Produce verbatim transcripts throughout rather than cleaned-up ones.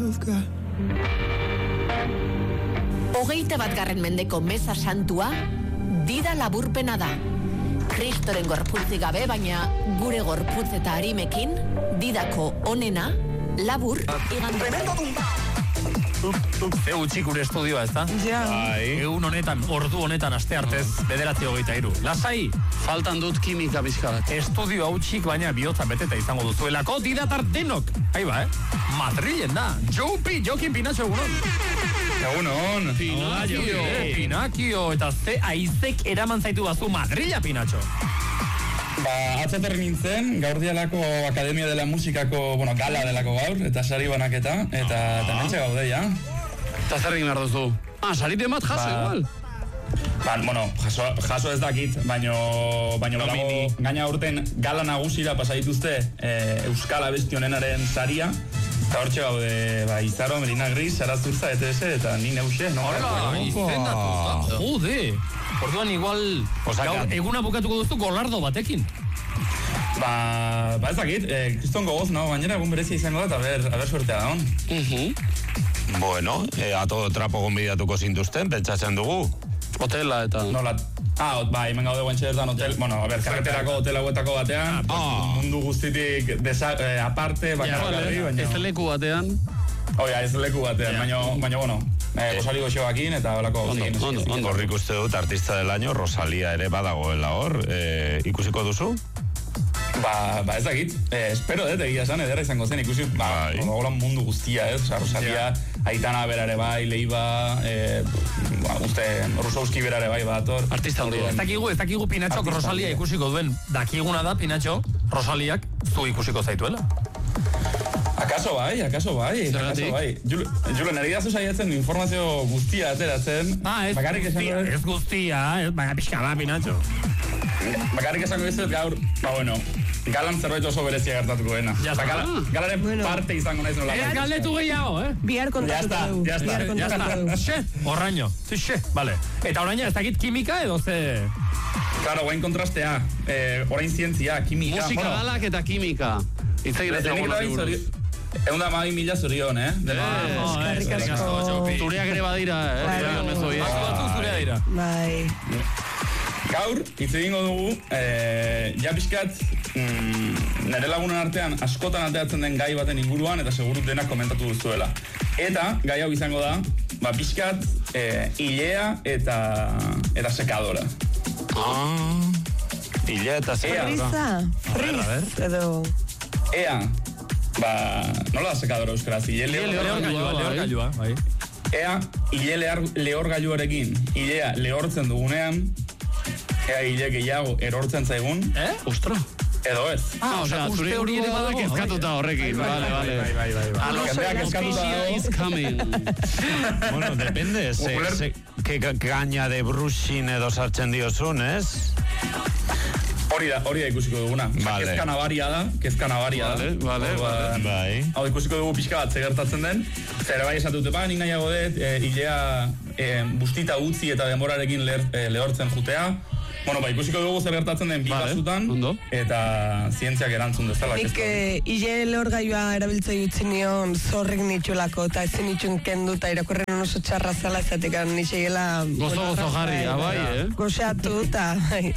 you've got. Hogeita bat garren mendeko meza santua, dida laburpena da. Kristoren gorputzik gabe, baina gure gorputz eta harimekin, didako onena, labur, igandeko. Ze utxik gure estudioa, ez da? Ja. Egun honetan, ordu honetan, aste artez, bederatzi hogeita iru. Lasai! Faltan dut kimika bizkat. Estudio hau txik, baina bihotza beteta izango duzuelako, didatar denok! Aiba, eh? Madrilen da! Jopi, Jokin Pinatxo egunon! Egunon! Pinakio! Pinakio! Eta ze aizek eraman zaitu bazu Madrila, Pinatxo! Ba, atzater nintzen, gaur dialako Akademia dela Musikako, bueno, gala delako gaur, eta sari banaketa, eta ah. Hementxe gaude, ja. Eta zer egin behar duzu? Ah, sarite bat jaso, ba, igual. Ba, bueno, jaso, jaso ez dakit, baino, baino no, balago, gaina urten gala nagusira pasaituzte e, Euskal Abesti honenaren saria, eta hortxe gaude, ba, Izaro, Melina Gris, Sara Zurza, E T S, eta ni neuse, no? Hola, izendatu, jode! Orduan igual, gaur, eguna bukatuko duzu golardo batekin. Ba, ba ez dakit, eh, kriston gogoz, no? Gainera egun berezia izango da, eta ber, aber suertea da hon. Uh-huh. Bueno, eh, ato trapo gonbidatuko zintuzten, pentsatzen dugu. Hotela eta... Nola, ah, ba, hemen gaude guantxe bertan hotel, bueno, a ber, karreterako hotel hauetako batean, ah. Mundu guztitik desa, eh, aparte, baina ja, garri, baina... Ez leku batean. Oia, ez leku batean, baina, baina, bueno, eh, Rosaliko xoakin eta holako... Ondo, ondo, ondo. Horrik uste dut artista del año, Rosalia ere badagoela hor, eh, ikusiko duzu? Ba, ba ez dakit, eh, espero dut egia esan, ederra izango zen ikusi, ba, hola mundu guztia, ez, oza, Rosalia, yeah. Aitana berare bai, Leiva, eh, ba, uste, Rusowski berare bai, bator. Artista hori. Ez dakigu, ez dakigu Pinatxok Rosalia ikusiko duen, dakiguna da, Pinatxo, Rosaliak zu ikusiko zaituela. Akaso bai, akaso bai, akaso bai. Julo, nire dazu saiatzen informazio guztia ateratzen. Ah, ez guztia, ez guztia, baina pixka da, Pinatxo. Bakarrik esango izet gaur, ba bueno, galan zerbait oso berezia gertatuko dena. Ya está. Gala, galaren bueno. Parte izango naiz nola. Ez galdetu gehiago, eh? Bihar kontatuko dugu. Ya está, ya está. Xe, horraino, xe, vale. Eta oraina ez dakit kimika edo ze... Claro, guain kontrastea, eh, orain zientzia, kimika. Musika bueno. Galak eta kimika. Itzegin ez dago nahi buruz. Egun da mabi mila zurion, eh? Eskarrik asko. Zureak ere badira, eh? Batzuk zurea dira. Bai. Gaur, hitz egingo dugu, eh, ja pixkat, mm, nire lagunen artean askotan ateratzen den gai baten inguruan, eta segurut denak komentatu duzuela. Eta, gai hau izango da, ba pixkat, eh, ilea eta, eta sekadora. Ah, ilea eta sekadora. Friza, friz, edo... Ea, ba, nola da sekadora euskaraz? Ile lehorgailua, bai. Ea, ile lehorgailuarekin, ilea lehortzen dugunean, ea ile gehiago erortzen zaigun. Eh? Ostro. Edo ez. Ah, osea, zure hori ere badago kezkatuta horrekin. Vale, vale. Bai, bai, bai. Jendeak kezkatuta is coming. Bueno, depende, ze, ze, que gaina de bruxin edo sartzen diozun, ez? Hori da, hori da ikusiko duguna. Vale. Kezka nabaria da, kezka nabaria da. Vale, vale. Bai. Hau ikusiko dugu pixka bat zegertatzen den. Zer bai esatute, ba, nik nahiago dut, e, ilea e, bustita utzi eta denborarekin leher, e, lehortzen jutea. Bueno, ba, ikusiko dugu zer gertatzen den bi vale, kasutan, eta zientziak erantzun dezala. Nik e, ile lehorgailua erabiltzei utzi nion zorrik nitxulako, eta ezin nitxun kendu, eta irakorren oso txarra zela ezatik, nitxegela... Gozo-gozo jarri, abai, eh? Gozeatu, eta...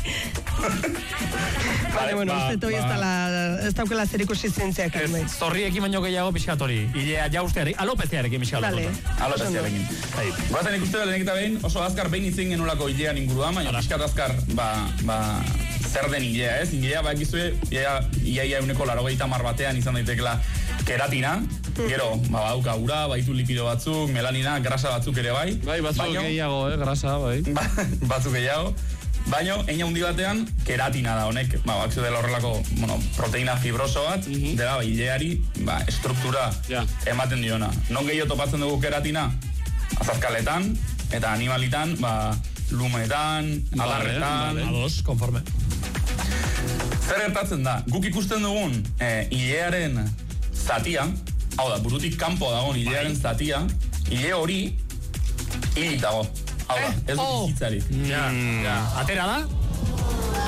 Vale, bueno, uste toi ez daukela zer ikusi zientziak. Zorriekin baino gehiago pixkat hori, ilea jausteari, alopeziarekin pixkat. Dale. Alopeziarekin. Guazen ikuste dut lehenik eta behin, oso azkar behin itzin genulako ilean inguruan, baina pixkat azkar, ba, ba, zer den ilea, ez? Ilea, ba, egizue, iaia euneko larogeita mar batean izan daitekela keratina, gero, ba, bauka ura, baitu lipido batzuk, melanina, grasa batzuk ere bai. Bai, batzuk gehiago, eh, grasa, bai. Batzuk gehiago. Baina, eina hundi batean, keratina da honek, ba, bakzio dela horrelako, bueno, proteina fibroso bat, uh -huh. dela, ba, ileari, ba, estruktura yeah. ematen diona. Non gehiago topatzen dugu keratina? Azazkaletan, eta animalitan, ba, lumetan, adarretan... Vale, ados, konforme. Zer gertatzen da, guk ikusten dugun e, ilearen zatia, hau da, burutik kanpo dagoen ilearen zatia, ile hori hilik dago. Hau da, ez dut bizitzarik. Ja, ja. Atera da?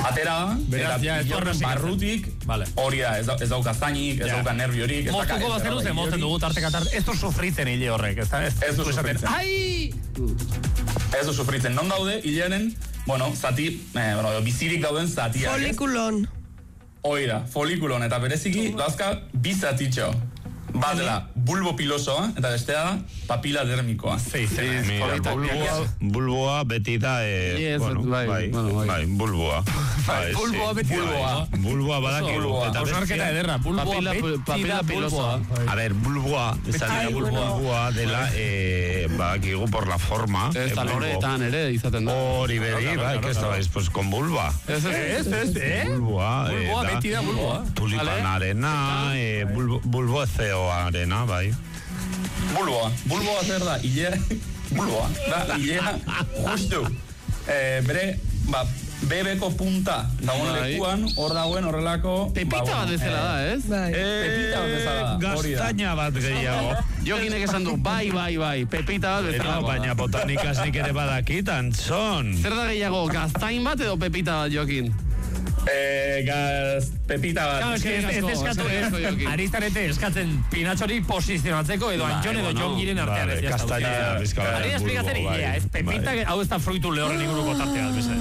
Atera da, eta pilorren barrutik, hori da, ez dauka zainik, ez dauka nerviorik. Moztuko bazen uzen, mozten dugu tarteka tarte, ez du sufritzen hile horrek, ez da? Ez du sufritzen. Ai! Ez du sufritzen, non daude, hilearen, bueno, zati, bueno, bizirik dauden zatiak. Folikulon. Hoi da, folikulon, eta bereziki, dauzka, bizatitxo. Bat dela, bulbo pilosoa, eta bestea da, papila dermikoa. Zei, zei, mira, bulboa, bulboa beti da, eh, bueno, bai, bai, bulboa. Bulboa beti da. Bulboa badaki. Osnarketa ederra, bulboa beti da bulboa. A ver, bulboa, esan bulboa dela, badakigu por la forma. Ez da loretan ere, izaten da. Hori bedi, bai, que estabais, pues, con bulba. Ez, ez, ez, eh? Bulboa, bulboa beti da bulboa. Tulipanarena, bulbo ezeo arena, bai. Bulboa. Bulboa zer da, hilea, bulboa, da, hilea, justu. Eh, bere, ba, bebeko punta dagoen lekuan, hor dagoen horrelako... Pepita bat bezala da, ez? Bai. Pepita bat bezala da, hori da. Gaztaina bat gehiago. Jokinek esan du, bai, bai, bai, pepita bat bezala. Baina botanikaz nik ere badakit, Antzon. Zer da gehiago, gaztain bat edo pepita bat, Jokin? Eh, gaz, pepita bat. Claro, es que ez eskatu, Aristarete eskatzen pinatxori posizionatzeko edo Antxon edo Jon giren artean ez jazta. Kastaina, bizkabara. Ari esplikatzen idea, ez pepita, hau ez da fruitu lehorren inguruko tartea, bese.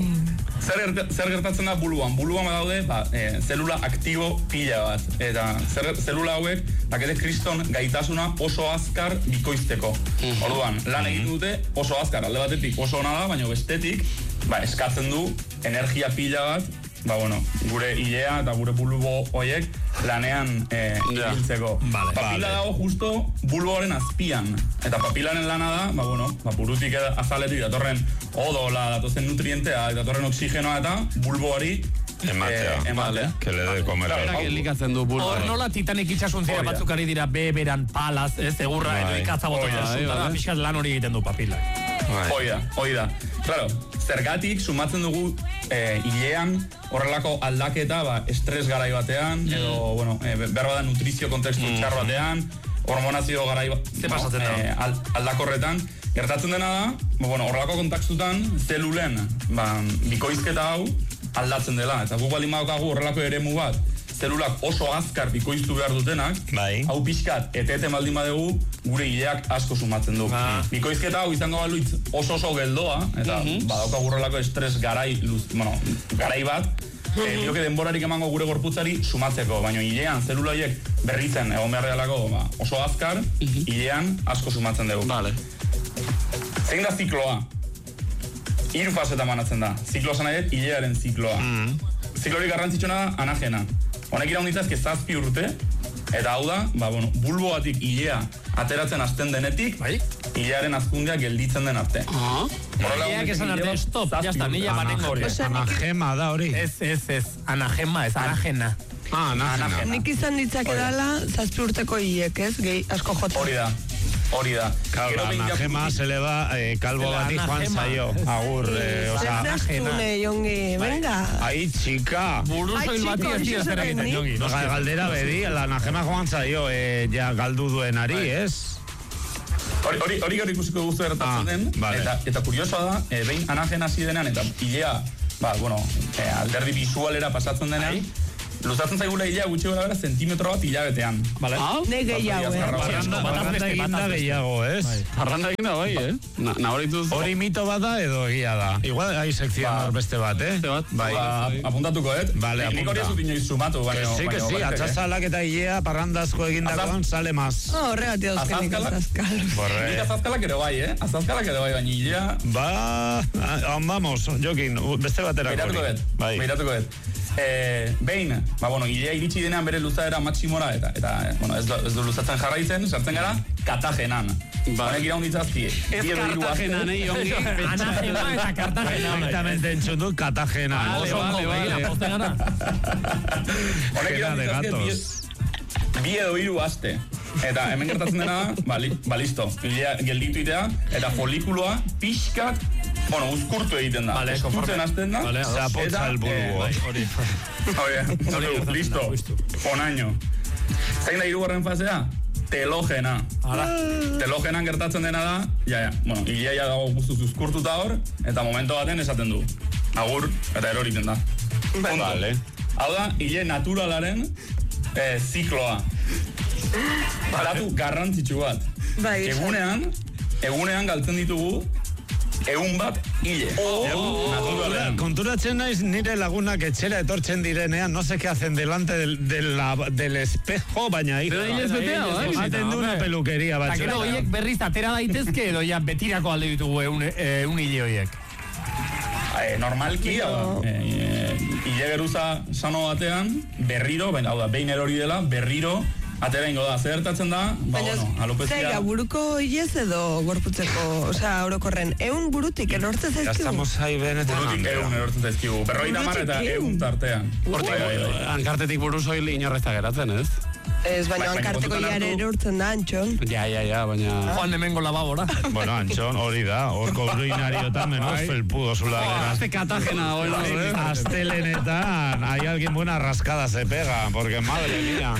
Zer gertatzen da buluan? Buluan badaude, ba, e, zelula aktibo pila bat. Eta zer, zelula hauek, dakete kriston gaitasuna oso azkar bikoizteko. Orduan, lan egiten dute oso azkar, alde batetik oso ona da, baina bestetik, ba, eskatzen du energia pila bat, ba, bueno, gure hilea eta gure bulbo hoiek lanean eh, ibiltzeko. Vale, papila vale. Dago justo bulboaren azpian. Eta papilaren lana da, ba, bueno, ba, burutik azaletik datorren odola, datozen nutrientea, datorren oksigenoa eta bulboari ematea. Eh, ematea. Que le de comer. Claro, elikatzen du bulbo. Hor nola Titanic itxasuntzia batzuk ari dira beberan palaz, ez, egurra, edo ikatza botoia. Da, pixkat lan hori egiten du papila. Hoi da, hoi da. Claro, zergatik sumatzen dugu eh, hilean horrelako aldaketa, ba, estres garai batean, mm. edo, bueno, eh, behar bada nutrizio kontekstu mm. txar batean, hormonazio garai batean, ze pasatzen da? Eh, al, aldakorretan, gertatzen dena da, ba, bueno, horrelako kontaktutan, zelulen, ba, bikoizketa hau aldatzen dela, eta guk baldin badaukagu horrelako eremu bat, zelulak oso azkar bikoiztu behar dutenak, bai. Hau pixkat, eteten baldin badegu, gure hileak asko sumatzen du. Ah. Bikoizketa hau izango baluitz oso oso geldoa, eta mm-hmm. badauka gurrelako estres garai, luz, bueno, garai bat, mm-hmm. eh, lioke denborarik emango gure gorputzari sumatzeko, baina hilean zelulaiek berritzen egon beharrealako ba, oso azkar, mm-hmm. hilean asko sumatzen dugu. Vale. Zein da zikloa? Hiru fasetan banatzen da. Zikloa zan nahi, hilearen zikloa. Mm-hmm. Ziklorik garrantzitsuna da anagena. Honek iraunditzazke zazpi urte, eta hau da, ba, bueno, bulboatik hilea ateratzen hasten denetik, bai? Hilearen azkundea gelditzen den arte. Uh-huh. Hileak esan arte, stop, jazta, nila banengo. Anagema da hori. Ez, ez, ez, anagema, ez, anagena. Ah, anagena. Nik izan ditzak edala, zazpi urteko hiek, ez, gehi asko jotzen. Hori da. Hori da. Claro, la anagema se le va eh, calvo bati Juan Sayo. Agur, eh, o sea, anagena. Jongi, venga. Ai, chica. Buruzo hil bati ez dira zer egiten, Jongi. Galdera bedi, la anagema Juan Sayo, eh, ja galdu duenari, ez? Hori, hori, hori hori ikusiko guztu erratatzen den, vale. eta, eta kuriosoa da, e, behin anagena hasi denean, eta hilea, ba, bueno, e, alderdi visualera pasatzen denean, luzatzen zaigula hilea gutxi gara bera zentimetro bat hilabetean. Vale. Ah, ne gehiago, eh? Parranda eginda gehiago, ez? Parranda eginda bai, eh? Nahorituz... Hori mito bat da edo egia da? Igual hai sekzioan hor beste bat, eh? Bai. Apuntatuko, eh? Vale, apunta. Nik hori ez dut inoiz sumatu, baina... Que sí, que sí, atxazalak eta hilea parrandazko egindakoan sale maz. Ah, horregatik dauzkenik azazkal. Nik azazkalak ere bai, eh? Azazkalak ere bai, baina hilea... Ba, vamos, Jokin, beste batera. Beiratuko bet, beiratuko bet. Eh, behin, ba, bueno, hilea iritsi denean bere luzaera maksimora, eta, eta bueno, ez, ez du luzatzen jarraitzen, sartzen gara, katajenan. Ba. Honek iraunditzazki. Ez kartajenan, eh, ongi. Anagema eta kartajenan. Exactamente, entzun du, katajenan. Oso, vale, vale, posten gara. Honek iraunditzazki, bi edo hiru aste. Eta hemen gertatzen dena, ba, li, ba listo, hilea gelditu itea, eta folikuloa pixkat, bueno, uzkurtu egiten da. Vale, eskurtzen hasten da. Vale, zapotza el bulbo. Hori. Hori, listo. Onaino. Zein da hirugarren fasea? Telogena. Hala. Telogenan gertatzen dena da, ja, ja, bueno, hilea ja dago guztuz uzkurtuta hor, eta momento baten esaten du. agur, eta eroriten da. Vale. Hau da, hile naturalaren eh, zikloa. Datu garrantzitsu bat. Egunean, egunean galtzen ditugu egun bat hile. Oh, konturatzen naiz nire lagunak etxera etortzen direnean, no sé qué hacen delante del, del, la, del espejo, baina hija. Pero hilez betea, bai? Aten du una peluqueria bat. Eta gero horiek berriz atera daitezke edo ja betirako alde ditugu egun hile horiek. Eh, normalki, hau da, eh, hile geruza sano batean, berriro, hau da, behin erori dela, berriro, atera ingo da, zertatzen da, ba, bueno, alopezia... Zaiga, buruko hilez edo gorputzeko, osea, orokorren, eun burutik erortzen zaizkigu? Ya estamos ahí benetan. Burutik eun erortzen zaizkigu, berroita mar eta eun tartean. Hankartetik buruz hori inorrezta geratzen, ez? Ez, baina hankarteko jare erortzen da, Antxon. Ja, ja, ja, baina... Juan hemengo lababora. Bueno, Antxon, hori da, horko urinariotan menos felpudo zula. Este Cartagena, bueno, ¿eh? Astelenetan, hay alguien buena rascada se pega, porque madre mía.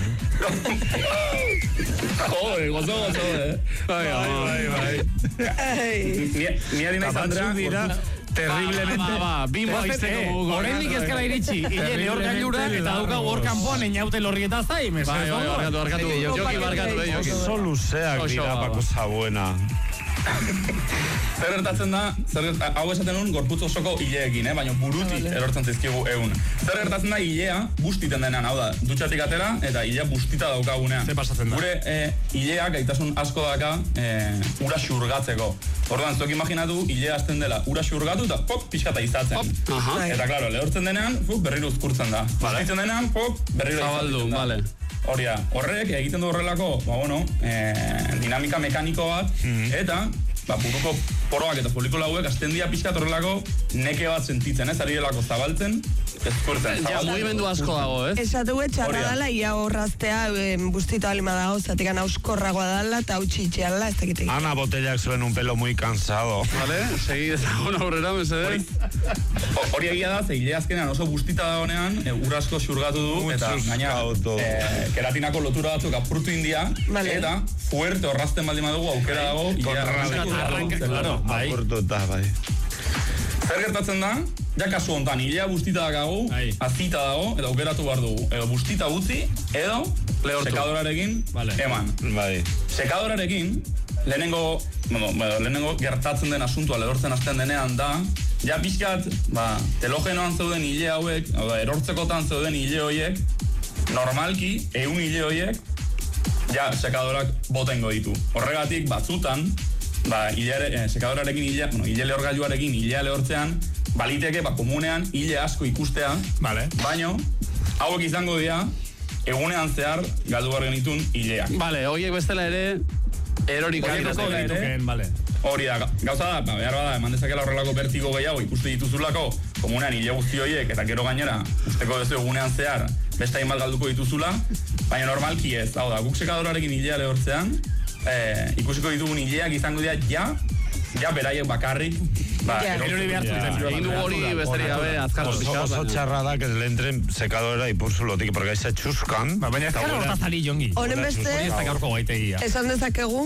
Joder, gozo, gozo, eh. Bai, bai, bai. Ni ari naiz, Andrea, terriblemente... Ba, ba, bimbo izteko gugu. Horrendik ez gara iritsi, hile lehor gailura eta dauka hor kanpoan einaute lorrieta zai. Bai, bai, barkatu, barkatu. Joki barkatu, eh, joki. Oso luzeak dira pa cosa buena. Zer gertatzen da, zer, hau esaten nun gorputz osoko hileekin, eh? Baina burutik erortzen zaizkigu egun. Zer gertatzen da hilea bustiten denean, hau da, dutxatik atera eta hilea bustita daukagunean. Ze pasatzen da? Gure eh, hileak gaitasun asko daka eh, ura xurgatzeko. Orduan, zuek imaginatu, hilea azten dela ura xurgatu eta pop, pixkata izatzen. Aha. Eta, klaro, lehortzen denean, fuk, berriro uzkurtzen da. Vale. Bustitzen denean, pop, berriro Zabaldu, izatzen da. vale. Hori da, horrek egiten du horrelako, ba, bueno, eh, dinamika mekaniko bat, mm-hmm. eta ba, buruko poroak eta folikola hauek azten dia pixkat horrelako neke bat sentitzen, ez? Ari delako zabaltzen, ezkurtzen. Ja, mugimendu asko dago, ez? Esatu txarra dala, ia horraztea bustita balima dago, zatekan auskorragoa dala eta hau txitxeala, ez dakitek. Ana Botellak zuen un pelo muy cansado. Vale, segi dezagun aurrera, mesedez. Hori egia da, zeile azkenean oso bustita dagonean, e, urasko xurgatu du, eta gaina e, keratinako lotura batzuk apurtu india, vale. Eta fuerte horrazten baldin badugu aukera dago, Claro, bai. bai. Zer gertatzen da, ja kasu hontan, hilea bustita dakagu, azita dago, edo aukeratu behar dugu. Edo bustita utzi, edo sekadorarekin vale. Eman. Bai. Sekadorarekin, lehenengo, bueno, lehenengo gertatzen den asuntua lehortzen hasten denean da, ja pixkat, ba, telogenoan zeuden hile hauek, da, erortzekotan zeuden hile horiek, normalki, ehun hile horiek, ja, sekadorak botengo ditu. Horregatik, batzutan, ba, hilea, eh, sekadorarekin hilea, bueno, hile lehorgailuarekin hilea lehortzean, baliteke, ba, komunean hile asko ikustea, vale. Baino, hauek izango dira, egunean zehar galdu behar genitun hileak. Vale, horiek bestela ere, eroriko ere, vale. Hori da, gauza da, ba, behar bada, eman dezakela horrelako bertigo gehiago ikuste dituzulako, komunean hile guzti horiek, eta gero gainera, usteko dezu egunean zehar, beste hainbat galduko dituzula, baina normalki ez, hau da, guk sekadorarekin hilea lehortzean, eh, ikusiko ditugun hileak izango dira, ja, ja beraiek bakarrik, ba, erori behartu. Egin dugu hori besterik gabe azkartu pixka. Oso txarra da, que le entren sekadora ipurzulotik, porque se txuskan. Baina ez gara hortazari, Jongi. Honen beste, esan dezakegu,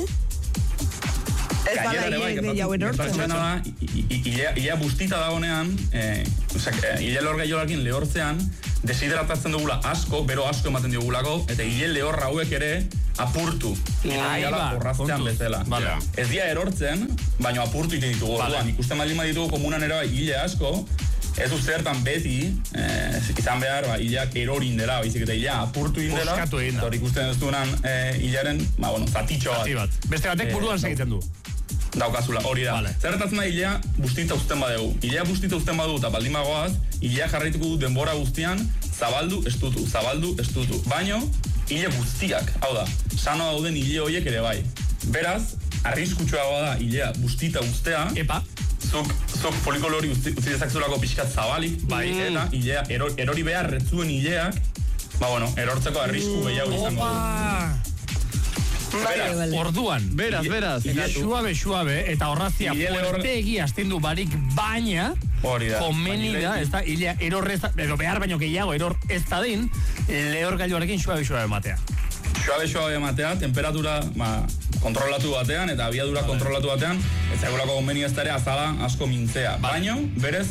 ez bala hile gehiago erortzen. Hilea bustita dagonean, hile lehor gehiagoekin lehortzean, deshidratatzen dugula asko, bero asko ematen digulako, eta hile lehor hauek ere apurtu. Eta horraztean bezala. Ez dia erortzen, baina apurtu ite ditugu. Ikusten baldin baditugu komunan ere hile asko, ez du zertan beti, izan behar, hileak erorin dela, baizik eta hilea apurtu indela. Puskatu egin da. Hor ikusten ez duenan hilearen, ba, bueno, zatitxo bat. Beste batek buruan segitzen du. Daukazula, hori da. Vale. Zerretatzen da hilea bustita uzten badegu. Hilea bustita uzten badu eta baldin bagoaz, hilea jarraituko du denbora guztian, zabaldu, estutu, zabaldu, estutu. Baino, hile guztiak, hau da, sano dauden hile horiek ere bai. Beraz, arriskutsuagoa da hilea bustita uztea. Epa. Zuk, zuk folikolo hori utzi dezakzulako pixkat zabalik, bai, eta hilea, eror, erori behar retzuen hileak, ba bueno, erortzeko arrisku gehiago izango du. Beraz, orduan, beraz, beraz, eta suabe, suabe, eta horrazia fuerte egia azten du barik, baina, komeni da, ez da, hilea eror ez da, edo behar baino gehiago eror ez da din, lehor gailuarekin suabe, suabe matea. Suabe, suabe matea, temperatura, ma, kontrolatu batean, eta abiadura kontrolatu batean, ez zaigulako konbeni ez da ere azala asko mintzea. Baino, berez,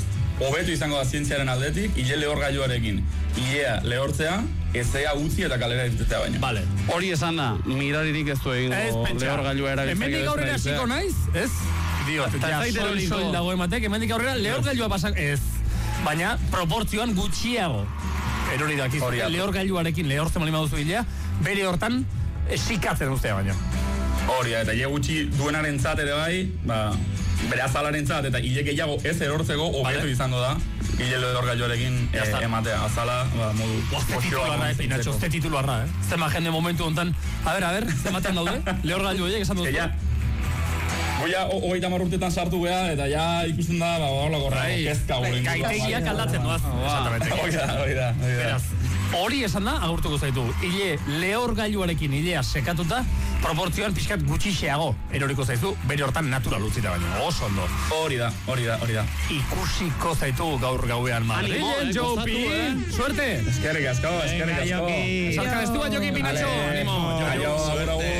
hobeto izango da zientziaren aldetik, ile lehorgailuarekin. Ilea lehortzea, ezea utzi eta kalera irtetea baino. Vale. Hori esan da, miraririk ez du egingo lehorgailua erabiltzea. Hemendik aurrera hasiko naiz, ez? Diot, ja, sol, sol dago ematek, hemendik aurrera lehorgailua pasak, ez. Baina, proportzioan gutxiago. Erori dakiz, lehorgailuarekin lehortzen bali maduzu ilea, bere hortan esikatzen ustea baina. Hori, eta ile gutxi duenaren zat ere bai, ba, bere azalaren zat, eta ile gehiago ez erortzeko hobeto izango da, ile lehorgailuarekin e, ematea. Azala, ba, modu... Oste titularra, eh, Pinatxo, oste titularra, eh? Zema jende momentu honetan, a ber, a ber, zematen daude, lehorgailu horiek esan duzu. Goia, hogeita hamar urtetan sartu geha, eta ja ikusten da, ba, horlako kezka guren. Gaitegiak aldatzen doaz. Oida, oida, oida. Hori esan da, agurtuko zaitu, ile lehorgailuarekin ilea sekatuta, proportzioan pixkat gutxixeago eroriko zaizu, bere hortan natural utzita baina, oso ondo. Hori da, hori da, hori da. Ikusiko zaitu gaur gauean Madrilen, Jopi! Suerte! Eskerrik asko, eskerrik asko. Salka, ez du bat Joki, Pinatxo! Animo! Aio, abero,